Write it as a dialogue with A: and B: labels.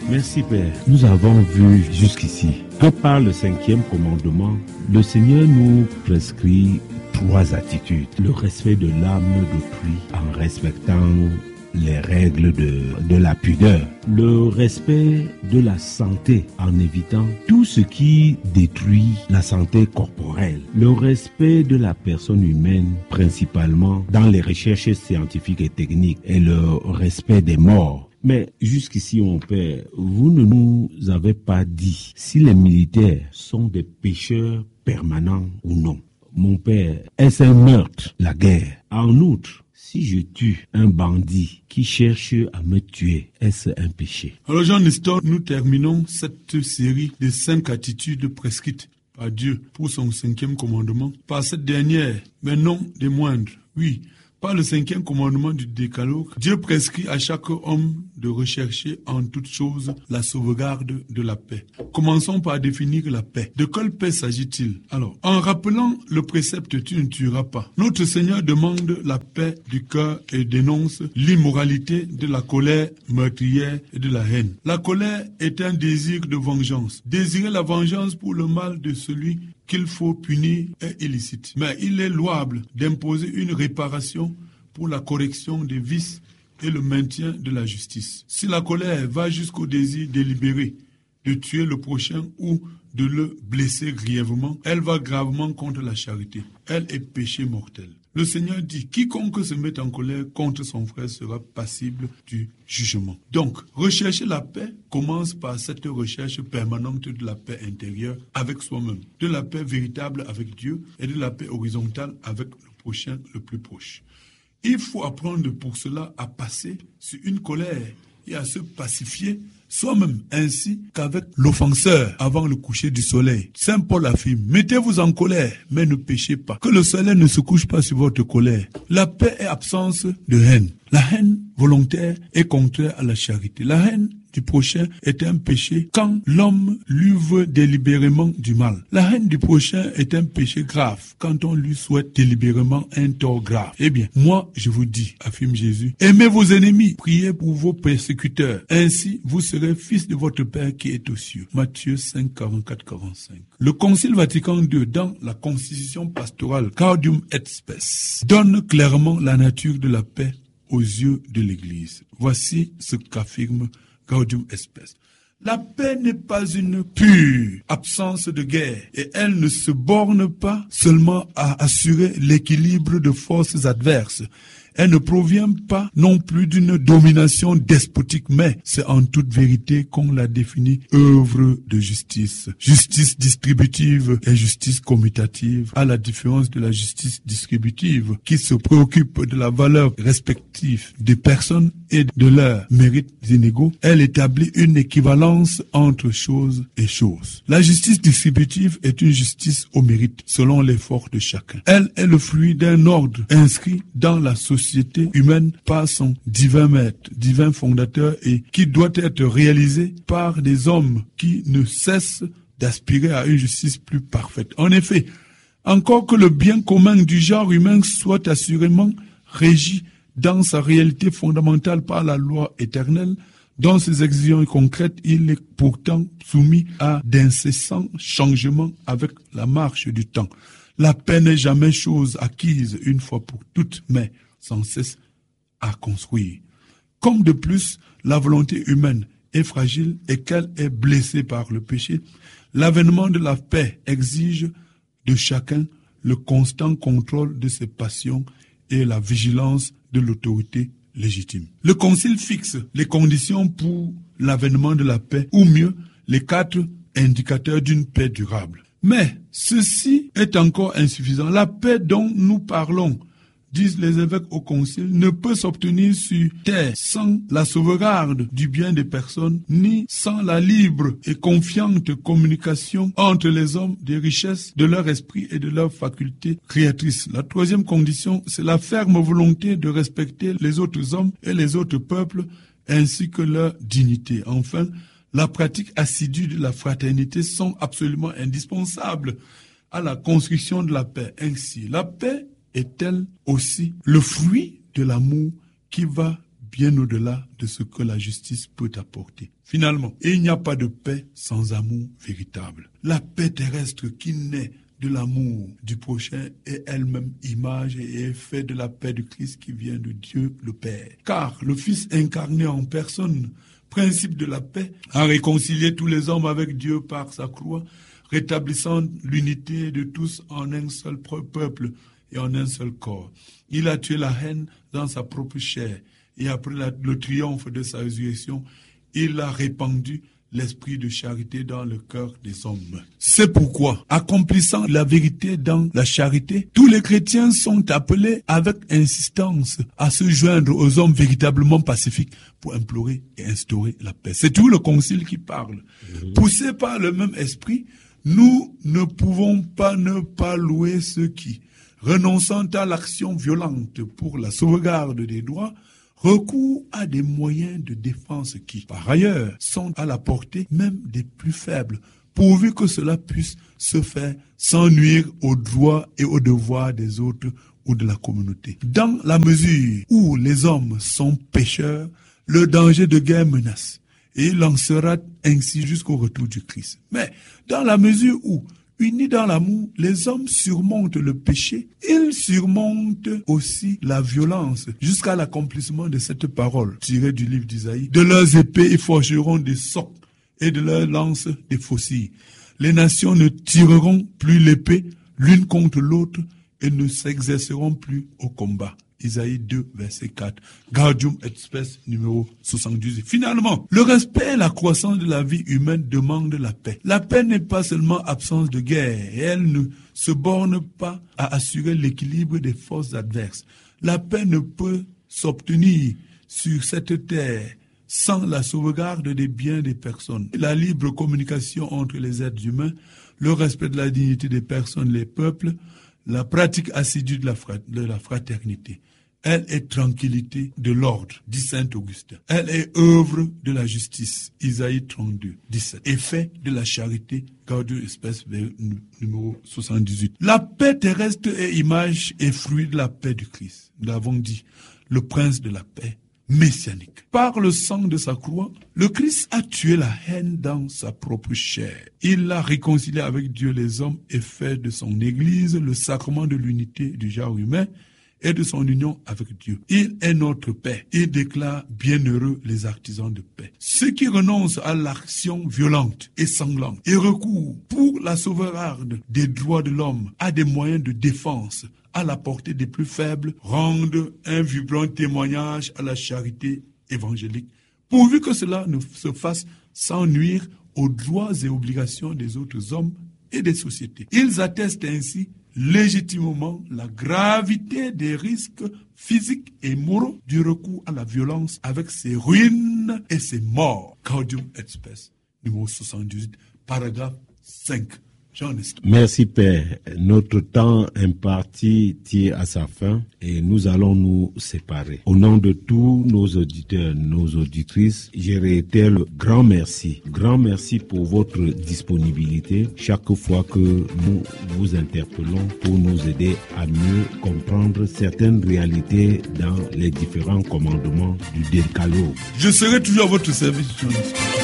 A: Merci Père. Nous avons vu jusqu'ici que par le 5e commandement, le Seigneur nous prescrit 3 attitudes. Le respect de l'âme d'autrui en respectant les règles de la pudeur. Le respect de la santé en évitant tout ce qui détruit la santé corporelle. Le respect de la personne humaine, principalement dans les recherches scientifiques et techniques. Et le respect des morts. Mais jusqu'ici, mon père, vous ne nous avez pas dit si les militaires sont des pécheurs permanents ou non. Mon père, est-ce un meurtre, la guerre? En outre, si je tue un bandit qui cherche à me tuer, est-ce un péché?
B: Alors Jean-Nestor, nous terminons cette série de 5 attitudes prescrites par Dieu pour son 5e commandement. Par cette dernière, mais non des moindres, oui. Par le 5e commandement du Décalogue, Dieu prescrit à chaque homme de rechercher en toute chose la sauvegarde de la paix. Commençons par définir la paix. De quelle paix s'agit-il? Alors, en rappelant le précepte « tu ne tueras pas », notre Seigneur demande la paix du cœur et dénonce l'immoralité de la colère meurtrière et de la haine. La colère est un désir de vengeance. Désirer la vengeance pour le mal de celui qu'il faut punir est illicite. Mais il est louable d'imposer une réparation pour la correction des vices et le maintien de la justice. Si la colère va jusqu'au désir délibéré de tuer le prochain ou de le blesser grièvement, elle va gravement contre la charité. Elle est péché mortel. Le Seigneur dit, quiconque se met en colère contre son frère sera passible du jugement. Donc, rechercher la paix commence par cette recherche permanente de la paix intérieure avec soi-même, de la paix véritable avec Dieu et de la paix horizontale avec le prochain le plus proche. Il faut apprendre pour cela à passer sur une colère et à se pacifier soi-même ainsi qu'avec l'offenseur avant le coucher du soleil. Saint Paul affirme, mettez-vous en colère, mais ne péchez pas. Que le soleil ne se couche pas sur votre colère. La paix est absence de haine. La haine volontaire est contraire à la charité. La haine du prochain est un péché quand l'homme lui veut délibérément du mal. La haine du prochain est un péché grave quand on lui souhaite délibérément un tort grave. Eh bien, moi, je vous dis, affirme Jésus, aimez vos ennemis, priez pour vos persécuteurs. Ainsi, vous serez fils de votre Père qui est aux cieux. Matthieu 5, 44-45. Le Concile Vatican II, dans la Constitution pastorale Gaudium et Spes, donne clairement la nature de la paix aux yeux de l'Église. Voici ce qu'affirme Gaudium et Spes. La paix n'est pas une pure absence de guerre et elle ne se borne pas seulement à assurer l'équilibre de forces adverses. Elle ne provient pas non plus d'une domination despotique, mais c'est en toute vérité qu'on la définit œuvre de justice. Justice distributive et justice commutative, à la différence de la justice distributive qui se préoccupe de la valeur respective des personnes et de leurs mérites inégaux. Elle établit une équivalence entre choses et choses. La justice distributive est une justice au mérite, selon l'effort de chacun. Elle est le fruit d'un ordre inscrit dans la société humaine par son divin maître, divin fondateur et qui doit être réalisé par des hommes qui ne cessent d'aspirer à une justice plus parfaite. En effet, encore que le bien commun du genre humain soit assurément régi dans sa réalité fondamentale par la loi éternelle, dans ses exigences concrètes, il est pourtant soumis à d'incessants changements avec la marche du temps. La paix n'est jamais chose acquise une fois pour toutes, mais sans cesse à construire. Comme de plus, la volonté humaine est fragile et qu'elle est blessée par le péché, l'avènement de la paix exige de chacun le constant contrôle de ses passions et la vigilance de l'autorité légitime. Le Concile fixe les conditions pour l'avènement de la paix, ou mieux, les 4 indicateurs d'une paix durable. Mais ceci est encore insuffisant. La paix dont nous parlons, disent les évêques au Concile, ne peut s'obtenir sur terre sans la sauvegarde du bien des personnes, ni sans la libre et confiante communication entre les hommes des richesses de leur esprit et de leurs facultés créatrices. La 3e condition, c'est la ferme volonté de respecter les autres hommes et les autres peuples, ainsi que leur dignité. Enfin, la pratique assidue de la fraternité sont absolument indispensables à la construction de la paix. Ainsi, la paix est-elle aussi le fruit de l'amour qui va bien au-delà de ce que la justice peut apporter. Finalement, il n'y a pas de paix sans amour véritable. La paix terrestre qui naît de l'amour du prochain est elle-même image et effet de la paix du Christ qui vient de Dieu le Père. Car le Fils incarné en personne, principe de la paix, a réconcilié tous les hommes avec Dieu par sa croix, rétablissant l'unité de tous en un seul peuple et en un seul corps. Il a tué la haine dans sa propre chair et après le triomphe de sa résurrection, il a répandu l'esprit de charité dans le cœur des hommes. C'est pourquoi, accomplissant la vérité dans la charité, tous les chrétiens sont appelés avec insistance à se joindre aux hommes véritablement pacifiques pour implorer et instaurer la paix. C'est tout le concile qui parle. Poussés par le même esprit, nous ne pouvons pas ne pas louer ceux qui, renonçant à l'action violente pour la sauvegarde des droits, recours à des moyens de défense qui, par ailleurs, sont à la portée même des plus faibles, pourvu que cela puisse se faire sans nuire aux droits et aux devoirs des autres ou de la communauté. Dans la mesure où les hommes sont pécheurs, le danger de guerre menace, et il en sera ainsi jusqu'au retour du Christ. Mais dans la mesure où, unis dans l'amour, les hommes surmontent le péché, ils surmontent aussi la violence jusqu'à l'accomplissement de cette parole tirée du livre d'Isaïe. De leurs épées, ils forgeront des socs et de leurs lances des faucilles. Les nations ne tireront plus l'épée l'une contre l'autre et ne s'exerceront plus au combat. Isaïe 2, verset 4. Gaudium et Spes numéro 78. Finalement, le respect et la croissance de la vie humaine demandent la paix. La paix n'est pas seulement absence de guerre, et elle ne se borne pas à assurer l'équilibre des forces adverses. La paix ne peut s'obtenir sur cette terre sans la sauvegarde des biens des personnes. La libre communication entre les êtres humains, le respect de la dignité des personnes, les peuples, la pratique assidue de la fraternité. Elle est tranquillité de l'ordre, dit saint Augustin. Elle est œuvre de la justice, Isaïe 32, 17. Effet de la charité, Gaudium et Spes numéro 78. La paix terrestre est image et fruit de la paix du Christ. Nous l'avons dit, le prince de la paix messianique. Par le sang de sa croix, le Christ a tué la haine dans sa propre chair. Il l'a réconcilié avec Dieu les hommes et fait de son Église le sacrement de l'unité du genre humain et de son union avec Dieu. Il est notre paix. Il déclare bienheureux les artisans de paix. Ceux qui renoncent à l'action violente et sanglante et recourent pour la sauvegarde des droits de l'homme à des moyens de défense à la portée des plus faibles, rendent un vibrant témoignage à la charité évangélique, pourvu que cela ne se fasse sans nuire aux droits et obligations des autres hommes et des sociétés. Ils attestent ainsi légitimement la gravité des risques physiques et moraux du recours à la violence avec ses ruines et ses morts. Gaudium et Spes, numéro 78, paragraphe 5.
A: Merci Père. Notre temps imparti tire à sa fin et nous allons nous séparer. Au nom de tous nos auditeurs, nos auditrices, je réitère le grand merci. Grand merci pour votre disponibilité chaque fois que nous vous interpellons pour nous aider à mieux comprendre certaines réalités dans les différents commandements du Décalogue.
B: Je serai toujours à votre service, journaliste.